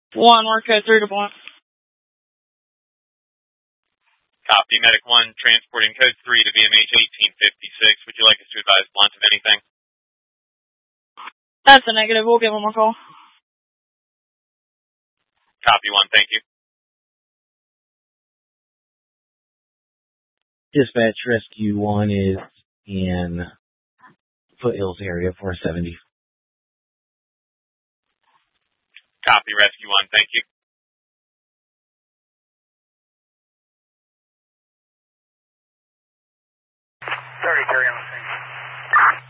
1, we're code 3 to 1. Copy, Medic 1, transporting code 3 to BMH 1856. Would you like us to advise blunt of anything? That's a negative. We'll give them a call. Copy 1, thank you. Dispatch Rescue 1 is in Foothills area 470. Copy, Rescue 1, thank you.